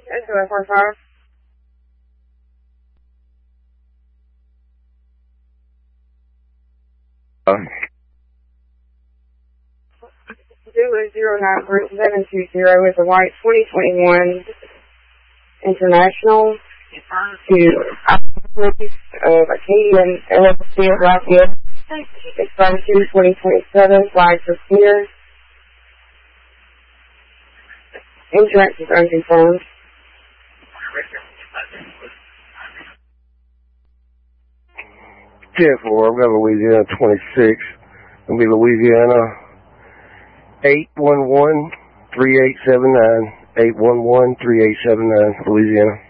SOS-45. Zulu 093-720 is a white 2021 International to police of Acadian LLC at Rockwood. Expired 2027, flags are clear. Insurance is unconfirmed. 10-4, I've got Louisiana 26. It'll be Louisiana 811-3879. 811-3879, Louisiana.